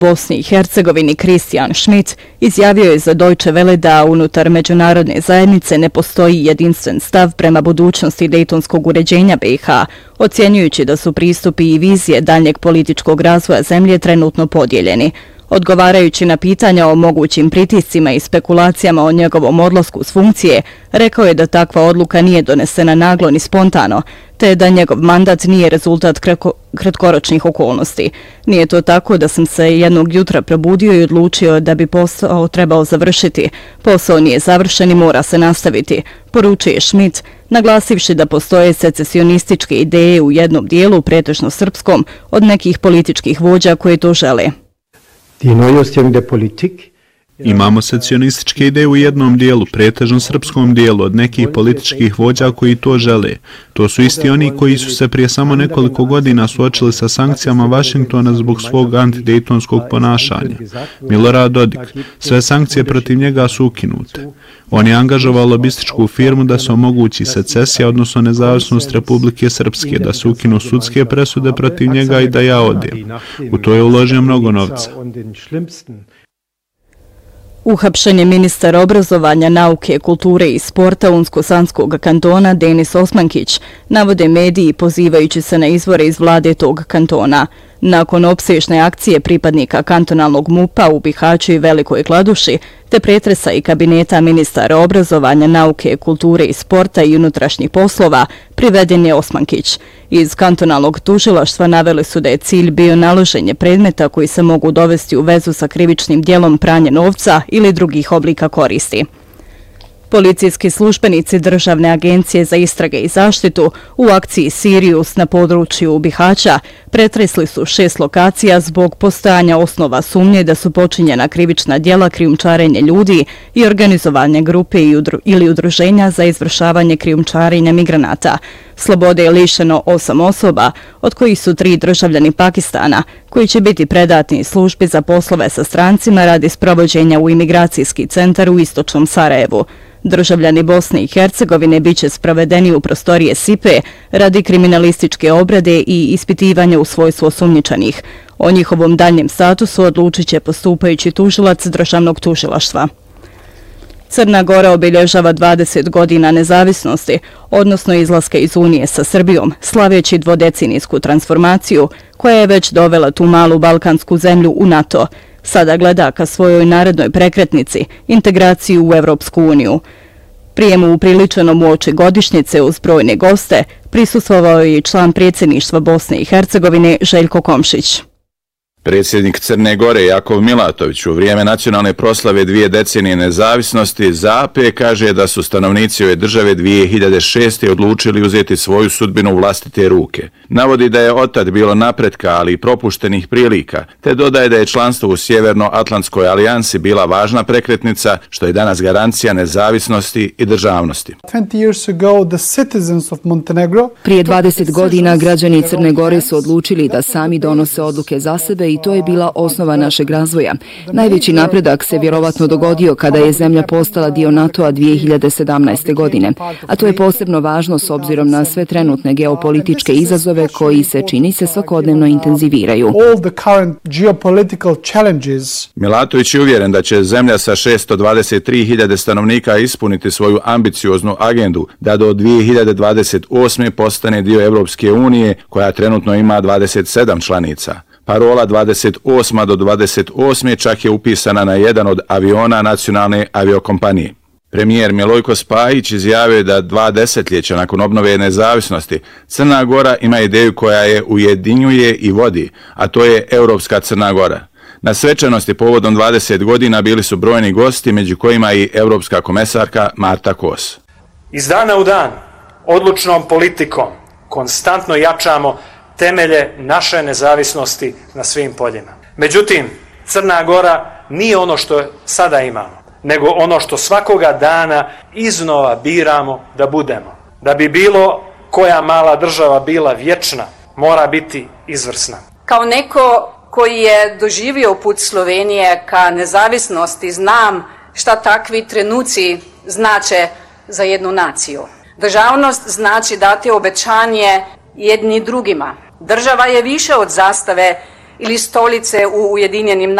Bosni i Hercegovini Christian Schmidt izjavio je za Deutsche Welle da unutar međunarodne zajednice ne postoji jedinstven stav prema budućnosti dejtonskog uređenja BiH, ocjenjujući da su pristupi i vizije daljnjeg političkog razvoja zemlje trenutno podijeljeni. Odgovarajući na pitanja o mogućim pritiscima i spekulacijama o njegovom odlasku s funkcije, rekao je da takva odluka nije donesena naglo ni spontano, te da njegov mandat nije rezultat kratkoročnih okolnosti. Nije to tako da sam se jednog jutra probudio i odlučio da bi posao trebao završiti. Posao nije završen i mora se nastaviti, poručuje Schmidt, naglasivši da postoje secesionističke ideje u jednom dijelu, pretežno srpskom, od nekih političkih vođa koji to žele. Imamo secesionističke ideje u jednom dijelu, pretežno srpskom dijelu, od nekih političkih vođa koji to žele. To su isti oni koji su se prije samo nekoliko godina suočili sa sankcijama Vašingtona zbog svog antidejtonskog ponašanja. Milorad Dodik, sve sankcije protiv njega su ukinute. On je angažovao lobističku firmu da se omogući secesija, odnosno nezavisnost Republike Srpske, da se ukinu sudske presude protiv njega i da ja odem. U to je uložio mnogo novca. Uhapšen je ministar obrazovanja, nauke, kulture i sporta Unsko-Sanskog kantona Denis Osmankić, navode mediji pozivajući se na izvore iz vlade tog kantona. Nakon opsežne akcije pripadnika kantonalnog MUP-a u Bihaću i Velikoj Kladuši, te pretresa i kabineta ministara obrazovanja, nauke, kulture i sporta i unutrašnjih poslova, priveden je Osmankić. Iz kantonalnog tužilaštva naveli su da je cilj bio naloženje predmeta koji se mogu dovesti u vezu sa krivičnim djelom pranja novca ili drugih oblika koristi. Policijski službenici Državne agencije za istrage i zaštitu u akciji Sirius na području Bihaća pretresli su 6 lokacija zbog postojanja osnova sumnje da su počinjena krivična djela krijumčarenja ljudi i organizovanje grupe ili udruženja za izvršavanje krijumčarenja migranata. Slobode je lišeno 8 osoba, od kojih su 3 državljani Pakistana, koji će biti predatni službi za poslove sa strancima radi sprovođenja u imigracijski centar u istočnom Sarajevu. Državljani Bosne i Hercegovine bit će sprovedeni u prostorije SIPE radi kriminalističke obrade i ispitivanja u svojstvu osumnjičenih. O njihovom daljnjem statusu odlučit će postupajući tužilac Državnog tužilaštva. Crna Gora obilježava 20 godina nezavisnosti, odnosno izlaska iz Unije sa Srbijom, slaveći dvodecenijsku transformaciju koja je već dovela tu malu balkansku zemlju u NATO. Sada gleda ka svojoj narednoj prekretnici, integraciju u Evropsku uniju. Prijemu upriličenom uoči godišnjice uz brojne goste prisustvovao je i član predsjedništva Bosne i Hercegovine Željko Komšić. Predsjednik Crne Gore Jakov Milatović u vrijeme nacionalne proslave 2 decenije nezavisnosti za AP kaže da su stanovnici ove države 2006. odlučili uzeti svoju sudbinu u vlastite ruke. Navodi da je otad bilo napretka, ali i propuštenih prilika, te dodaje da je članstvo u Sjevernoatlantskoj alijansi bila važna prekretnica, što je danas garancija nezavisnosti i državnosti. Prije 20 godina građani Crne Gore su odlučili da sami donose odluke za sebe i to je bila osnova našeg razvoja. Najveći napredak se vjerovatno dogodio kada je zemlja postala dio NATO-a 2017. godine, a to je posebno važno s obzirom na sve trenutne geopolitičke izazove koji se čini se svakodnevno intenziviraju. Milatović je uvjeren da će zemlja sa 623.000 stanovnika ispuniti svoju ambicioznu agendu da do 2028. postane dio Evropske unije koja trenutno ima 27 članica. Parola 28. do 28. čak je upisana na jedan od aviona nacionalne aviokompanije. Premijer Milojko Spajić izjavio je da 2 desetljeća nakon obnove nezavisnosti Crna Gora ima ideju koja je ujedinjuje i vodi, a to je Europska Crna Gora. Na svečanosti povodom 20 godina bili su brojni gosti, među kojima i europska komesarka Marta Kos. Iz dana u dan, odlučnom politikom, konstantno jačamo temelje naše nezavisnosti na svim poljima. Međutim, Crna Gora nije ono što sada imamo, nego ono što svakoga dana iznova biramo da budemo. Da bi bilo koja mala država bila vječna, mora biti izvrsna. Kao neko koji je doživio put Slovenije ka nezavisnosti, znam šta takvi trenuci znače za jednu naciju. Državnost znači dati obećanje jedni drugima. Država je više od zastave ili stolice u Ujedinjenim